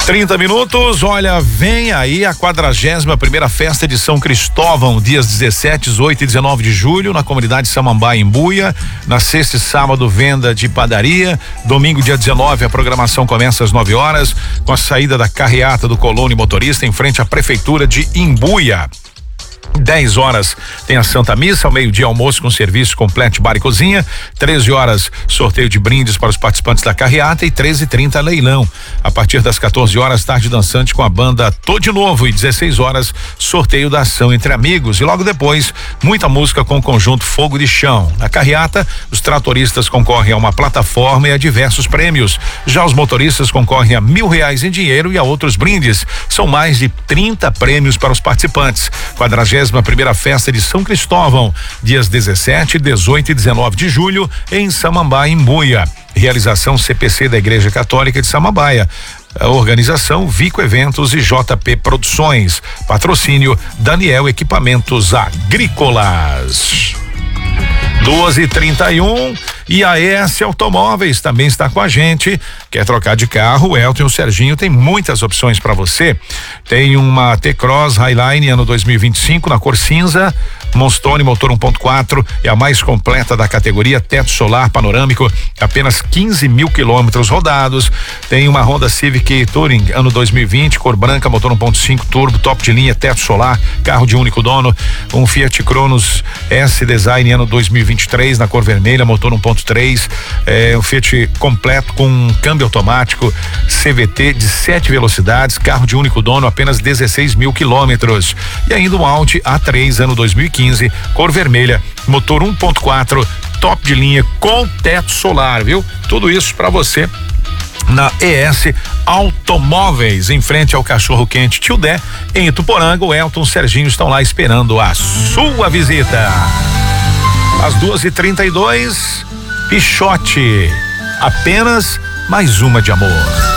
30 minutos, olha, vem aí a 41ª festa de São Cristóvão, dias 17, 18 e 19 de julho, na comunidade Samambaia, em Buia. Na sexta e sábado, venda de padaria. Domingo, dia 19, a programação começa às 9 horas, com a saída da carreata do Colônia Motorista em frente à prefeitura de Imbuia. 10 horas tem a Santa Missa, ao meio-dia almoço com serviço completo, bar e cozinha. 13 horas sorteio de brindes para os participantes da carreata e 13h30 leilão. A partir das 14 horas tarde dançante com a banda Tô de Novo e 16 horas sorteio da ação entre amigos e logo depois muita música com o conjunto Fogo de Chão. Na carreata, os tratoristas concorrem a uma plataforma e a diversos prêmios. Já os motoristas concorrem a R$1.000 em dinheiro e a outros brindes. São mais de 30 prêmios para os participantes. 41ª festa de São Cristóvão, dias 17, 18 e 19 de julho, em Samambaia, em Buia. Realização CPC da Igreja Católica de Samambaia. A organização Vico Eventos e JP Produções. Patrocínio Daniel Equipamentos Agrícolas. 12h31 e a ES Automóveis também está com a gente. Quer trocar de carro? O Elton e o Serginho tem muitas opções para você. Tem uma T-Cross Highline ano 2025 na cor cinza, Monstone motor 1.4, é a mais completa da categoria, teto solar panorâmico, apenas 15.000 quilômetros rodados. Tem uma Honda Civic Touring ano 2020, cor branca, motor 1.5 turbo, top de linha, teto solar, carro de único dono. Um Fiat Cronos S Design ano 2023 na cor vermelha, motor 1.3, um Fiat completo com câmbio automático, CVT de 7 velocidades, carro de único dono, apenas 16.000 quilômetros. E ainda um Audi A3 ano 2015, cor vermelha, motor 1.4, top de linha com teto solar, viu? Tudo isso para você na ES Automóveis, em frente ao Cachorro Quente Tio Dé, em Ituporanga. O Elton e o Serginho estão lá esperando a sua visita. Às 2h32, Pichote, apenas mais uma de amor.